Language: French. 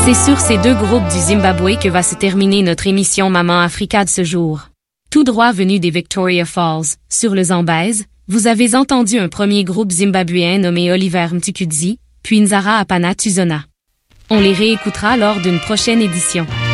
C'est sur ces deux groupes du Zimbabwe que va se terminer notre émission Maman Africa de ce jour. Tout droit venu des Victoria Falls, sur le Zambèze, vous avez entendu un premier groupe zimbabwéen nommé Oliver Mtukudzi, puis Nzara Apana Tuzona. On les réécoutera lors d'une prochaine édition.